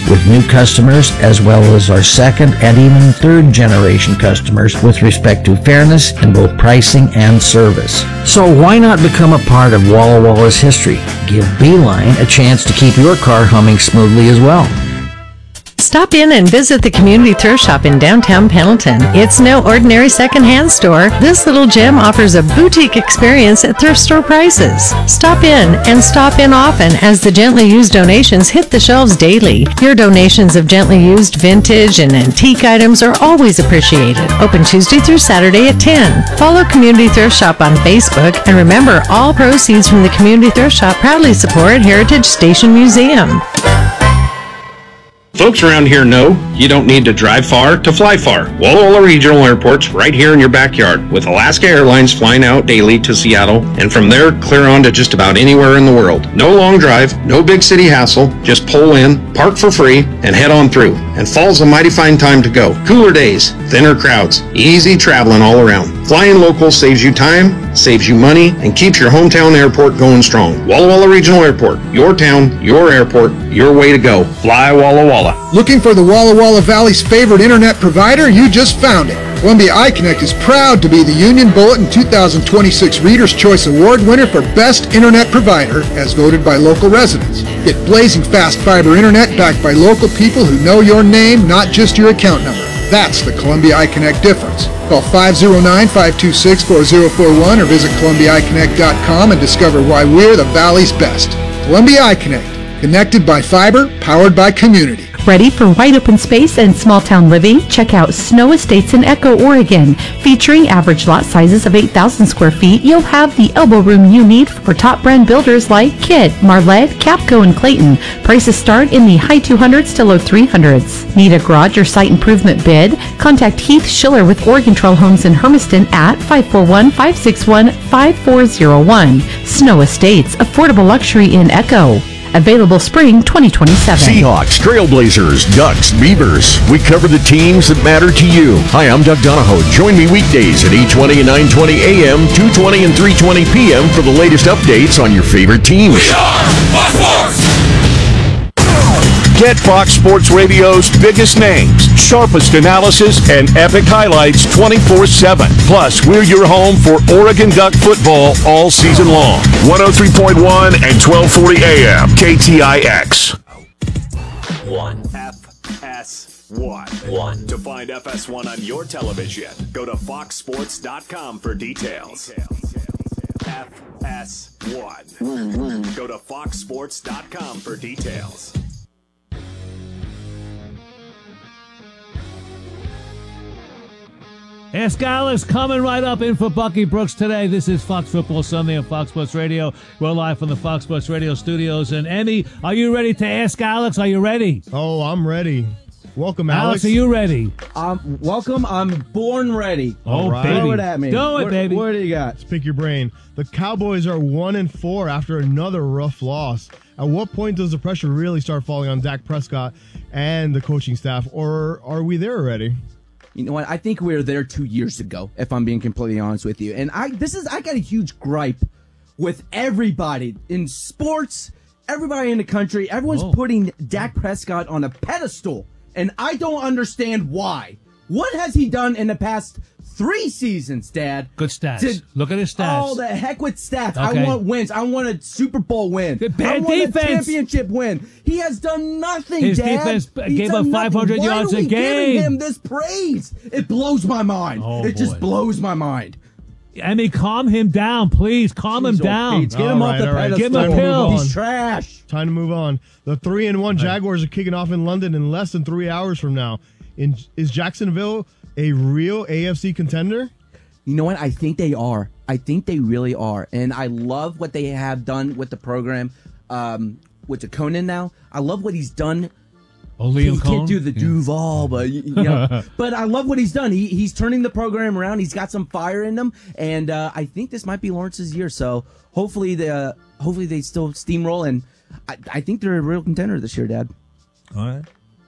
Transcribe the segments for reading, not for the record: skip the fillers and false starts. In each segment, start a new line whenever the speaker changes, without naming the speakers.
with new customers as well as our second and even third generation customers with respect to fairness in both pricing and service. So why not become a part of Walla Walla's history? Give Beeline a chance to keep your car humming smoothly as well.
Stop in and visit the Community Thrift Shop in downtown Pendleton. It's no ordinary secondhand store. This little gem offers a boutique experience at thrift store prices. Stop in and stop in often as the gently used donations hit the shelves daily. Your donations of gently used vintage and antique items are always appreciated. Open Tuesday through Saturday at 10. Follow Community Thrift Shop on Facebook, and remember, all proceeds from the Community Thrift Shop proudly support Heritage Station Museum.
Folks around here know you don't need to drive far to fly far. Walla Walla Regional Airport's right here in your backyard, with Alaska Airlines flying out daily to Seattle, and from there clear on to just about anywhere in the world. No long drive, no big city hassle, just pull in, park for free, and head on through. And fall's a mighty fine time to go. Cooler days, thinner crowds, easy traveling all around. Flying local saves you time, saves you money, and keeps your hometown airport going strong. Walla Walla Regional Airport, your town, your airport, your way to go. Fly Walla Walla.
Looking for the Walla Walla Valley's favorite internet provider? You just found it. Columbia iConnect is proud to be the Union Bulletin 2026 Reader's Choice Award winner for Best Internet Provider, as voted by local residents. Get blazing fast fiber internet backed by local people who know your name, not just your account number. That's the Columbia iConnect difference. Call 509-526-4041 or visit ColumbiaIConnect.com and discover why we're the Valley's best. Columbia iConnect, connected by fiber, powered by community.
Ready for wide open space and small town living? Check out Snow Estates in Echo, Oregon. Featuring average lot sizes of 8,000 square feet, you'll have the elbow room you need for top brand builders like Kidd, Marlette, Capco, and Clayton. Prices start in the high 200s to low 300s. Need a garage or site improvement bid? Contact Heath Schiller with Oregon Trail Homes in Hermiston at 541-561-5401. Snow Estates, affordable luxury in Echo. Available spring 2027.
Seahawks, Trailblazers, Ducks, Beavers. We cover the teams that matter to you. Hi, I'm Doug Donahoe. Join me weekdays at 8:20 and 9:20 a.m., 2:20 and 3:20 p.m. for the latest updates on your favorite teams.
We are Fox Sports!
Get Fox Sports Radio's biggest names, sharpest analysis, and epic highlights 24/7. Plus, we're your home for Oregon Duck football all season long. 103.1 and 1240 AM, KTIX.
FS1. To find FS1 on your television, go to foxsports.com for details. FS1. Go to foxsports.com for details.
Ask Alex coming right up in for Bucky Brooks today. This is Fox Football Sunday on Fox Sports Radio. We're live from the Fox Sports Radio studios. And Emmy, are you ready to ask Alex? Are you ready?
Oh, I'm ready. Welcome, Alex.
Alex, are you ready?
Welcome. I'm born ready.
Oh,
right.
baby.
Throw it at me.
Do it, baby.
What do you got?
Let's pick your brain. The Cowboys are 1-4 after another rough loss. At what point does the pressure really start falling on Dak Prescott and the coaching staff, or are we there already?
You know what? I think we were there 2 years ago, if I'm being completely honest with you. And I got a huge gripe with everybody in sports, everybody in the country. Everyone's putting Dak Prescott on a pedestal, and I don't understand why. What has he done in the past 3 seasons, Dad?
Good stats. Look at his stats.
Oh, the heck with stats.
Okay.
I want wins. I want a Super Bowl win.
Bad
I want
defense.
a championship win. He has done nothing,
His
Dad.
defense
He's
gave
done
up 500
nothing.
yards
Why are
a
we giving
game?
him this praise? It blows my mind. It just blows my mind.
Emmy, calm him down, please. Calm him down.
Get him off the pedestal.
Give him a pill.
He's trash.
Time to move on. The 3-1 Jaguars are kicking off in London in less than 3 hours from now. Is Jacksonville a real AFC contender?
You know what? I think they are. I think they really are. And I love what they have done with the program, with the Conan now. I love what he's done.
Liam
He
Cohen?
can't do the Duval, but you know. But I love what he's done. He's turning the program around. He's got some fire in him, and I think this might be Lawrence's year. So hopefully they still steamroll, and I think they're a real contender this year, Dad.
All right.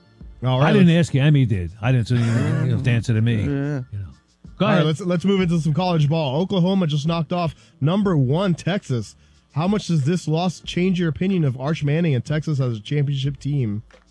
I didn't ask you. Emmy did. I didn't. So you have to answer to me.
Yeah.
Go
All
ahead.
right, let's move into some college ball. Oklahoma just knocked off number 1 Texas. How much does this loss change your opinion of Arch Manning and Texas as a championship team?